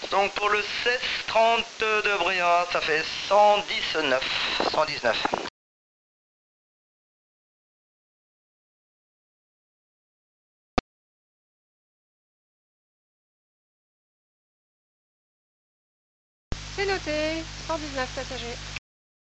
Donc pour le 1630 de Bréa, ça fait 119. C'est noté, 119 passagers.